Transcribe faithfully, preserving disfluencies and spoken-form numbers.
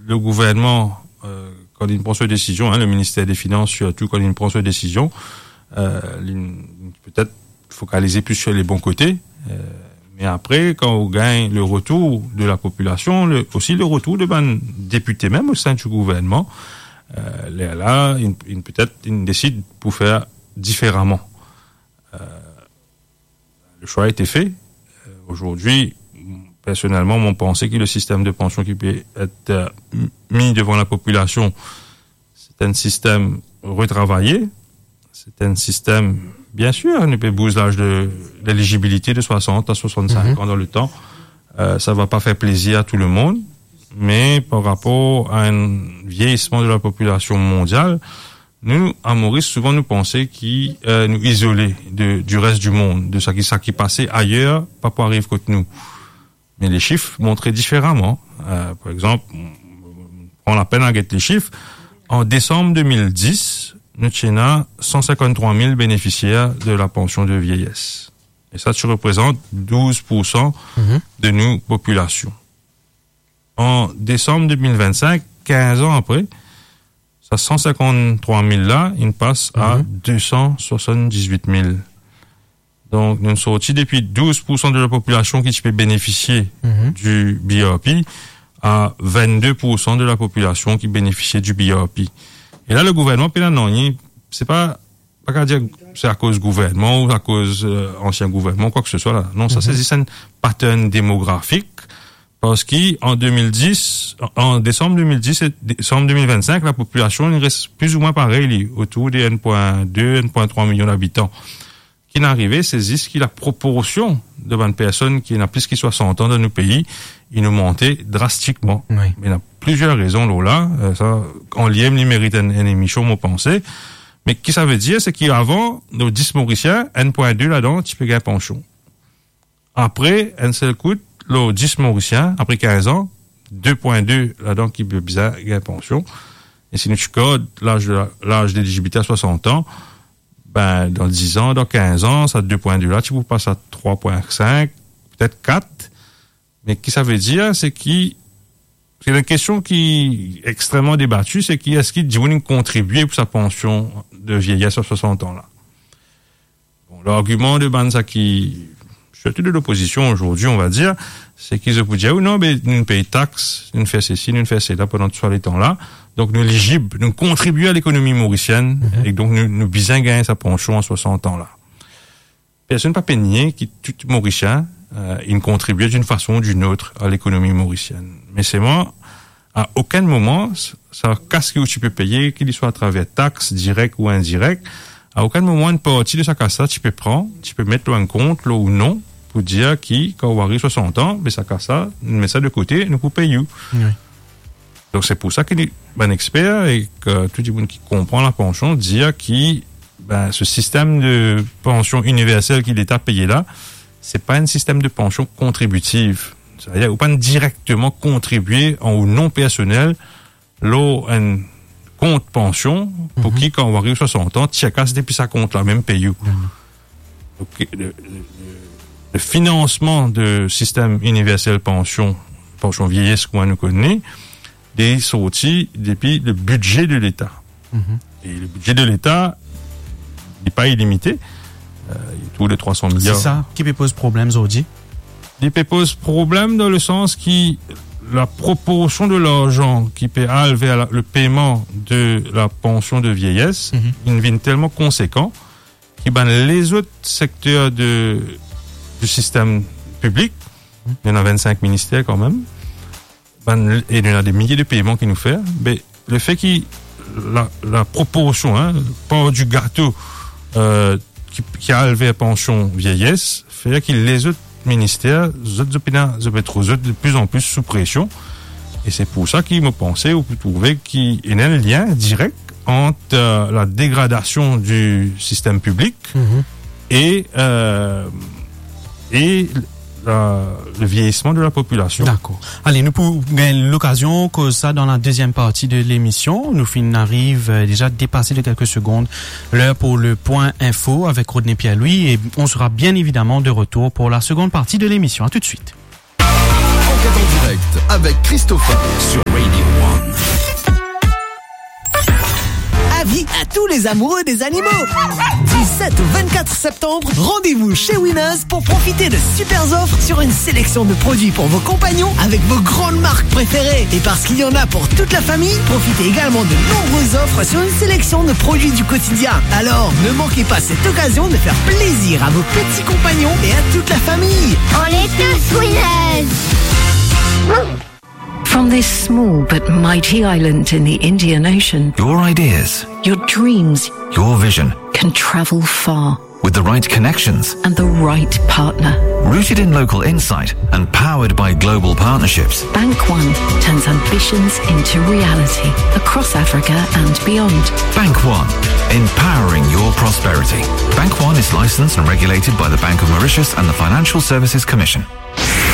le gouvernement, euh, quand il prend ses décisions, hein, le ministère des Finances surtout, quand il prend ses décisions, euh, peut-être focaliser plus sur les bons côtés. Euh, mais après, quand on gagne le retour de la population, le, aussi le retour de ben, députés, même au sein du gouvernement, euh, là, il, il, peut-être, il décide pour faire différemment. Euh, le choix a été fait. Euh, aujourd'hui, personnellement, mon pensée que le système de pension qui peut être euh, mis devant la population, c'est un système retravaillé, c'est un système, bien sûr, on peut bouger l'âge de l'éligibilité de soixante à soixante-cinq mmh. ans dans le temps. Euh, ça va pas faire plaisir à tout le monde, mais par rapport à un vieillissement de la population mondiale, nous, à Maurice, souvent nous pensons qu'il euh, nous isoler de, du reste du monde, de ce qui, ça qui passait ailleurs, pas pour arriver contre nous. Mais les chiffres montraient différemment. Euh, par exemple, on prend la peine à guetter les chiffres. En décembre deux mille dix, nous avons cent cinquante-trois mille bénéficiaires de la pension de vieillesse. Et ça, tu représentes douze pour cent mmh. de nos populations. En décembre deux mille vingt-cinq, quinze ans après, ça cent cinquante-trois mille là, il passe mmh. à deux cent soixante-dix-huit mille. Donc, nous sommes sortis depuis douze pour cent de la population qui peut bénéficier mmh. du B R P à vingt-deux pour cent de la population qui bénéficiait du B R P. Et là, le gouvernement, c'est pas, pas qu'à dire c'est à cause du gouvernement ou à cause euh, ancien gouvernement, quoi que ce soit là. Non, ça, mm-hmm. c'est un pattern démographique. Parce qu'en deux mille dix, en décembre deux mille dix et décembre deux mille vingt-cinq, la population il reste plus ou moins pareil, autour des un virgule deux, un virgule trois millions d'habitants. Qui n'arrivait, c'est juste que la proportion de bonnes personnes qui n'ont plus que soixante ans dans nos pays, il nous montait drastiquement. Oui. Mais il y a plusieurs raisons là, euh, ça, en lien, il mérite une, une émission, mon pensée. Mais ce que ça veut dire, c'est qu'avant, nos dix Mauriciens, un virgule deux là-dedans, tu peux gagner pension. Après, un seul coup, les dix Mauriciens, après quinze ans, deux virgule deux là-dedans qui peut bien gagner pension. Et si tu codes l'âge, l'âge d'éligibilité à soixante ans, ben, dans dix ans, dans quinze ans, ça deux virgule deux là, tu peux passer à trois virgule cinq, peut-être quatre. Mais ce que ça veut dire, c'est qui, c'est une question qui est extrêmement débattue, c'est qui est-ce qui dit contribuer pour sa pension de vieillesse à soixante ans là. Bon, l'argument de Banza qui, surtout de l'opposition aujourd'hui, on va dire, c'est qu'ils se dire, oh non, mais nous payons taxes, nous faisons ceci, nous faisons cela pendant tout ce temps-là. Donc, nous éligibles, nous contribuons à l'économie mauricienne, mm-hmm. et donc nous, nous bisons gagner sa pension à soixante ans là. Personne n'a pas peigné qui, tout Mauricien, euh, il contribue d'une façon ou d'une autre à l'économie mauricienne. Mais c'est moi, à aucun moment, ça casse que tu peux payer, qu'il soit à travers taxes, directes ou indirectes, à aucun moment, une partie de sa casse, tu peux prendre, tu peux mettre en compte, là ou non, pour dire qui, quand on arrive soixante ans, mais ça casse ça, on met ça de côté, nous pouvons payer. Oui. Donc c'est pour ça qu'il est un expert et que tout le monde qui comprend la pension dit que ben, ce système de pension universelle qu'il est à payer là, c'est pas un système de pension contributive. C'est-à-dire, ou pas directement contribuer en ou non personnel, là, un compte pension, pour mm-hmm. qui, quand on arrive à soixante ans, tu casse depuis sa compte là, même paye. Mm-hmm. Donc, le, le, le financement de système universel pension, pension vieillesse qu'on nous connaît, des sorties depuis le budget de l'État. Mm-hmm. Et le budget de l'État n'est pas illimité. Euh, il y a tous les trois cents milliards. C'est ça qui peut poser problème, Zodi? Il peut poser problème dans le sens qui la proportion de l'argent qui peut aller vers le paiement de la pension de vieillesse, mm-hmm. il devient tellement conséquent que ben, les autres secteurs de, du système public, mm-hmm. il y en a vingt-cinq ministères quand même, ben, et il y en a des milliers de paiements qui nous font, mais le fait que la, la proportion, hein, part du gâteau euh, qui, qui a élevé la pension vieillesse, fait que les autres ministères, les autres opinions, de plus en plus sous pression. Et c'est pour ça qu'il me pensait, ou pour trouver qu'il y a un lien direct entre euh, la dégradation du système public mm-hmm. et, euh, et la, le vieillissement de la population. D'accord. Allez, nous pouvons gagner l'occasion que ça dans la deuxième partie de l'émission. Nous arrive euh, déjà dépassé de quelques secondes l'heure pour le point info avec Rodney Pierre-Louis et on sera bien évidemment de retour pour la seconde partie de l'émission. À tout de suite. Enquête en direct avec Christopher sur Radio One. vie à tous les amoureux des animaux. Du sept au vingt-quatre septembre, rendez-vous chez Winners pour profiter de super offres sur une sélection de produits pour vos compagnons avec vos grandes marques préférées. Et parce qu'il y en a pour toute la famille, profitez également de nombreuses offres sur une sélection de produits du quotidien. Alors, ne manquez pas cette occasion de faire plaisir à vos petits compagnons et à toute la famille. On est tous Winners! From this small but mighty island in the Indian Ocean, your ideas, your dreams, your vision can travel far. With the right connections and the right partner. Rooted in local insight and powered by global partnerships, Bank One turns ambitions into reality across Africa and beyond. Bank One, empowering your prosperity. Bank One is licensed and regulated by the Bank of Mauritius and the Financial Services Commission.